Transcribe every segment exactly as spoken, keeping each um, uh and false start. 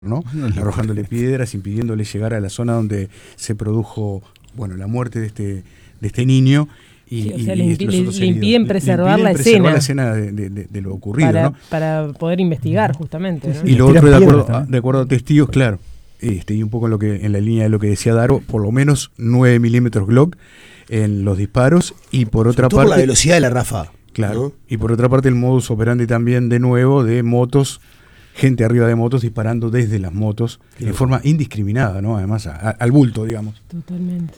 ¿no? Arrojándole piedras, impidiéndole llegar a la zona donde se produjo, bueno, la muerte de este, de este niño. Y, sí, o sea, y, le, y impi los otros le impiden heridos. preservar le impiden la preservar escena, la escena de, de, de lo ocurrido, para, ¿no? para poder investigar justamente, ¿no? Y lo otro, de acuerdo, a, de acuerdo a testigos, claro, este, y un poco en, lo que, en la línea de lo que decía Daro, por lo menos nueve milímetros Glock en los disparos, y por otra parte... por la velocidad de la ráfaga. Claro, ¿no? Y por otra parte el modus operandi también, de nuevo, de motos, gente arriba de motos disparando desde las motos, claro, de forma indiscriminada, ¿no? Además, a, a, al bulto, digamos. Totalmente.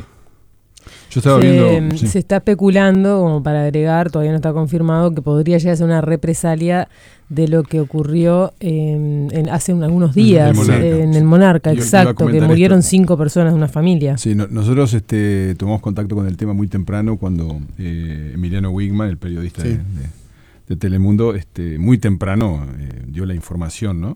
Yo estaba se, viendo... Sí. Se está especulando, como para agregar, todavía no está confirmado, que podría llegar a ser una represalia de lo que ocurrió eh, en, hace un, algunos días el Monarca, eh, en el Monarca, yo, exacto, que murieron esto. cinco personas de una familia. Sí, no, nosotros este, tomamos contacto con el tema muy temprano cuando eh, Emiliano Wigman, el periodista sí. de, de, de Telemundo, este, muy temprano eh, dio la información, ¿no?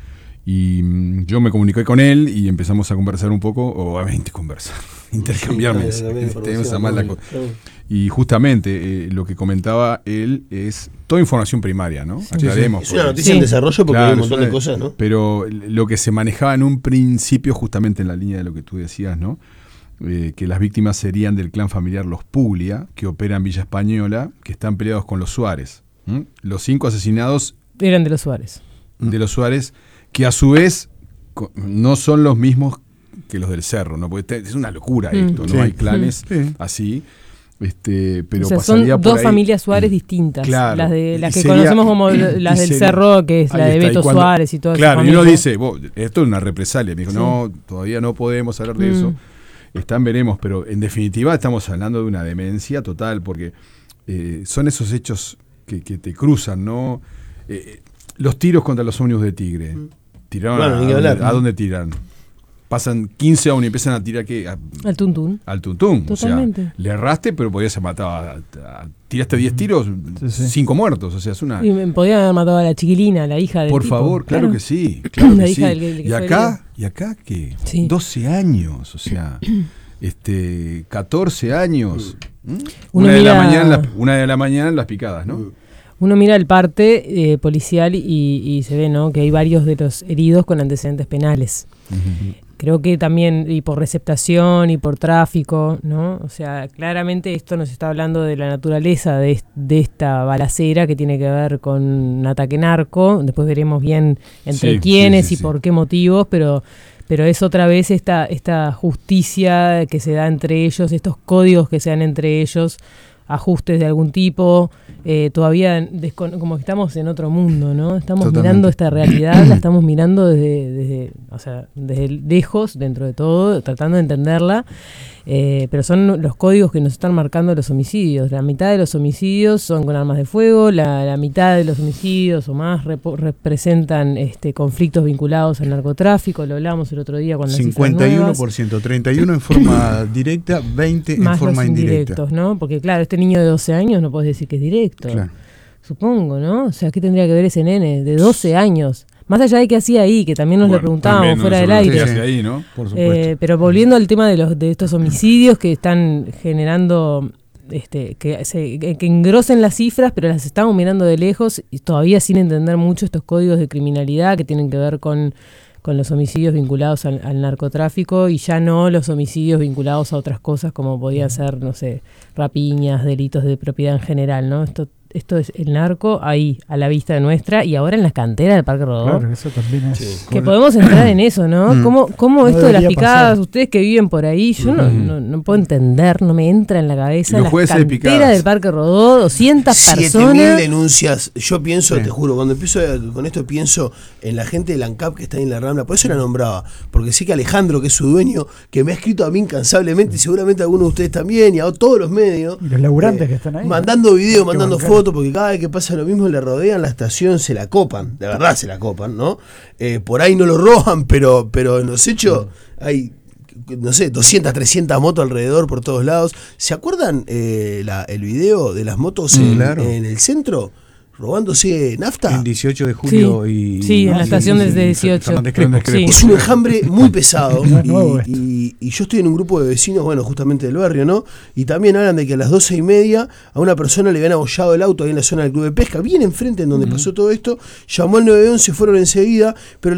Y mm, yo me comuniqué con él y empezamos a conversar un poco, o obviamente conversar, intercambiarme. Sí, claro, y justamente eh, lo que comentaba él es toda información primaria, ¿no? Sí, Aclaremos. sí. Es una noticia sí. en desarrollo porque claro, hay un montón de cosas, ¿no? Pero lo que se manejaba en un principio, justamente en la línea de lo que tú decías, ¿no? Eh, que las víctimas serían del clan familiar Los Puglia, que opera en Villa Española, que están peleados con los Suárez. ¿Mm? Los cinco asesinados... Eran de los Suárez. De los Suárez, que a su vez no son los mismos que los del Cerro, ¿no? Porque es una locura mm. esto, ¿no? Sí. Hay clanes sí. así, este, pero o sea, pasaría son por dos ahí. familias Suárez distintas, claro. las de las que sería, conocemos como las del sería, Cerro, que es la de Beto cuando, Suárez y todo eso. Claro, y uno dice, esto es una represalia. Me dijo, sí. no, todavía no podemos hablar de mm. eso. Están, veremos, pero en definitiva estamos hablando de una demencia total, porque eh, son esos hechos que, que te cruzan, ¿no? Eh, los tiros contra los ómnibus de Tigre. Mm. Tiraron bueno, a, a, dónde, ¿a dónde tiran? Pasan quince ómnibus y empiezan a tirar ¿qué? A, al tuntún. Al tuntún. Totalmente. O sea, le erraste, pero podías haber matado. A, a, tiraste diez tiros, sí, sí. cinco muertos. O sea, es una. Y me podían haber matado a la chiquilina, la hija del Por tipo. favor, claro, claro que sí. Claro que sí. Del, del que y acá, y acá que sí. doce años, o sea, este catorce años. ¿Mm? Una, de mira... la mañana, las, una de la mañana en las picadas, ¿no? Uno mira el parte eh, policial y, y se ve, ¿no?, que hay varios de los heridos con antecedentes penales. Uh-huh. Creo que también, y por receptación y por tráfico, ¿no? O sea, claramente esto nos está hablando de la naturaleza de, de esta balacera que tiene que ver con un ataque narco. Después veremos bien entre sí, quiénes sí, sí, y sí. por qué motivos, pero... Pero es otra vez esta, esta justicia que se da entre ellos, estos códigos que se dan entre ellos, ajustes de algún tipo, eh, todavía como que estamos en otro mundo, ¿no? Estamos Totalmente. mirando esta realidad, la estamos mirando desde, desde, o sea, desde lejos, dentro de todo, tratando de entenderla, eh, pero son los códigos que nos están marcando los homicidios. La mitad de los homicidios son con armas de fuego, la, la mitad de los homicidios o más rep- representan este, conflictos vinculados al narcotráfico, lo hablamos el otro día con las cincuenta y uno por ciento, treinta y uno en forma directa, veinte en más forma los indirecta. Indirectos, ¿no? Porque claro, este niño de doce años no podés decir que es directo. Claro. Supongo, ¿no? O sea, ¿qué tendría que ver ese nene de doce años? Más allá de qué hacía ahí, que también nos bueno, lo preguntábamos fuera del aire. ¿Qué hacía ahí, no? Por supuesto. Eh, pero volviendo al tema de los de estos homicidios que están generando, este, que, se, que engrosen las cifras, pero las estamos mirando de lejos y todavía sin entender mucho estos códigos de criminalidad que tienen que ver con, con los homicidios vinculados al, al narcotráfico y ya no los homicidios vinculados a otras cosas como podían ser, no sé, rapiñas, delitos de propiedad en general, ¿no? Esto Esto es el narco ahí, a la vista nuestra, y ahora en las canteras del Parque Rodó. Claro, eso también es. Sí. Que podemos entrar en eso, ¿no? Mm. ¿Cómo, cómo no esto de las picadas, pasar. Ustedes que viven por ahí, yo mm. no, no, no puedo entender, no me entra en la cabeza. Las canteras del Parque Rodó, doscientas personas. siete mil denuncias. Yo pienso, sí. te juro, cuando empiezo a, con esto pienso en la gente del ANCAP que está ahí en la Rambla. Por eso la nombraba, porque sé que Alejandro, que es su dueño, que me ha escrito a mí incansablemente, y seguramente a algunos de ustedes también, y a todos los medios. Y los laburantes eh, que están ahí. Mandando videos, mandando fotos, porque cada vez que pasa lo mismo, le rodean la estación, se la copan, de verdad se la copan, ¿no? Eh, por ahí no lo roban, pero, pero en los hechos hay, no sé, doscientas, trescientas motos alrededor por todos lados. ¿Se acuerdan eh, la, el video de las motos en, claro. en el centro? Robándose nafta. El dieciocho de julio sí, y... Sí, en la estación desde dieciocho. Sí. Es un enjambre muy pesado. y, y, y yo estoy en un grupo de vecinos, bueno, justamente del barrio, ¿no? Y también hablan de que a las doce y media a una persona le habían abollado el auto ahí en la zona del club de pesca, bien enfrente en donde uh-huh. pasó todo esto. Llamó al nueve once, fueron enseguida, pero